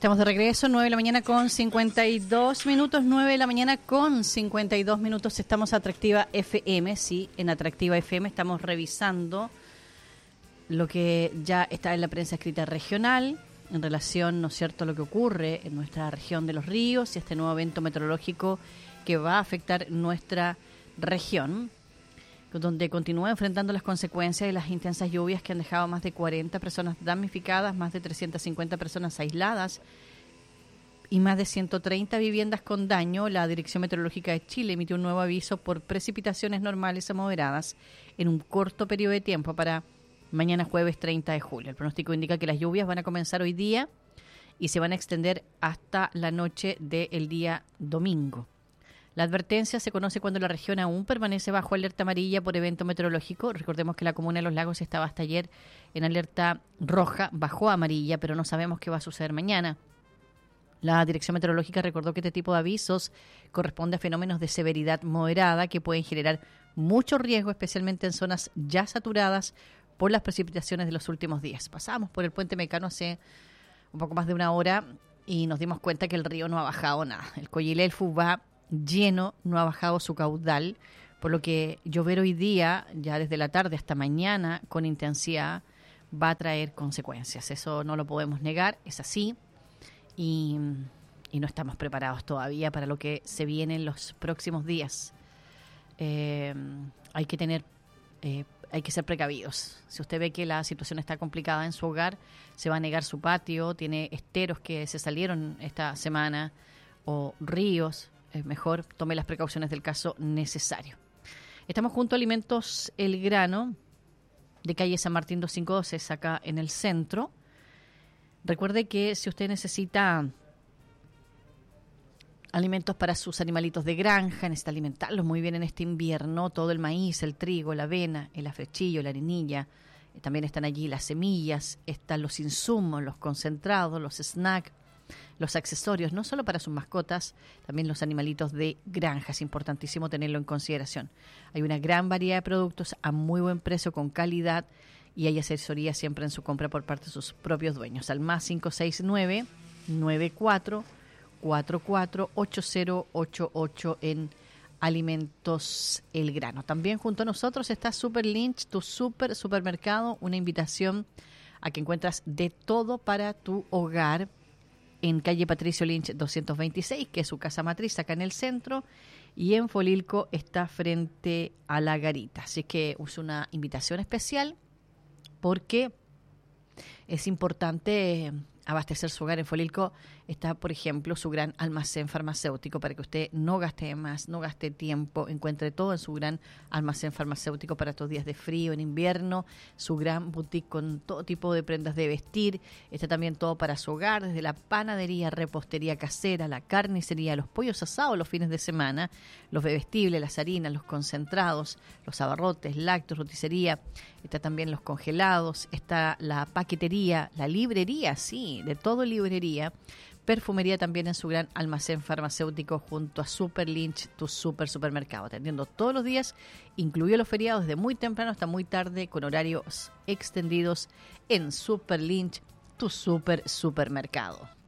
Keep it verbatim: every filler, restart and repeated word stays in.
Estamos de regreso, nueve de la mañana con cincuenta y dos minutos, nueve de la mañana con cincuenta y dos minutos. Estamos Atractiva F M, sí, en Atractiva F M estamos revisando lo que ya está en la prensa escrita regional en relación, ¿no es cierto?, a lo que ocurre en nuestra región de Los Ríos y este nuevo evento meteorológico que va a afectar nuestra región, donde continúa enfrentando las consecuencias de las intensas lluvias que han dejado más de cuarenta personas damnificadas, más de trescientas cincuenta personas aisladas y más de ciento treinta viviendas con daño. La Dirección Meteorológica de Chile emitió un nuevo aviso por precipitaciones normales a moderadas en un corto periodo de tiempo para mañana jueves treinta de julio. El pronóstico indica que las lluvias van a comenzar hoy día y se van a extender hasta la noche del día domingo. La advertencia se conoce cuando la región aún permanece bajo alerta amarilla por evento meteorológico. Recordemos que la comuna de Los Lagos estaba hasta ayer en alerta roja, bajó a amarilla, pero no sabemos qué va a suceder mañana. La Dirección Meteorológica recordó que este tipo de avisos corresponde a fenómenos de severidad moderada que pueden generar mucho riesgo, especialmente en zonas ya saturadas por las precipitaciones de los últimos días. Pasábamos por el puente Mecano hace un poco más de una hora y nos dimos cuenta que el río no ha bajado nada. El Coyilelfu va lleno, no ha bajado su caudal, por lo que llover hoy día, ya desde la tarde hasta mañana, con intensidad, va a traer consecuencias. Eso no lo podemos negar, es así, y, y no estamos preparados todavía para lo que se viene en los próximos días. Eh, hay que tener, eh, hay que ser precavidos. Si usted ve que la situación está complicada en su hogar, se va a negar su patio, tiene esteros que se salieron esta semana, o ríos, es mejor tome las precauciones del caso necesario. Estamos junto a Alimentos El Grano, de calle San Martín doscientos cincuenta y dos, acá en el centro. Recuerde que si usted necesita alimentos para sus animalitos de granja, necesita alimentarlos muy bien en este invierno, todo el maíz, el trigo, la avena, el afrechillo, la arenilla, eh, también están allí las semillas, están los insumos, los concentrados, los snacks, los accesorios, no solo para sus mascotas, también los animalitos de granja. Es importantísimo tenerlo en consideración. Hay una gran variedad de productos a muy buen precio, con calidad, y hay asesoría siempre en su compra por parte de sus propios dueños. Al más cinco seis nueve, nueve cuatro cuatro cuatro, ocho cero ocho ocho en Alimentos El Grano. También junto a nosotros está Super Lynch, tu super supermercado, una invitación a que encuentras de todo para tu hogar en calle Patricio Lynch doscientos veintiséis, que es su casa matriz acá en el centro, y en Folilco está frente a la garita. Así que es una invitación especial porque es importante abastecer su hogar. En Folilco está, por ejemplo, su gran almacén farmacéutico para que usted no gaste más, no gaste tiempo, encuentre todo en su gran almacén farmacéutico para estos días de frío, en invierno, su gran boutique con todo tipo de prendas de vestir. Está también todo para su hogar, desde la panadería, repostería casera, la carnicería, los pollos asados los fines de semana, los bebestibles, las harinas, los concentrados, los abarrotes, lácteos, roticería. Está también los congelados, está la paquetería, la librería, sí, de todo librería, perfumería también en su gran almacén farmacéutico junto a Super Lynch, tu super supermercado, atendiendo todos los días, incluido los feriados, desde muy temprano hasta muy tarde, con horarios extendidos en Super Lynch, tu super supermercado.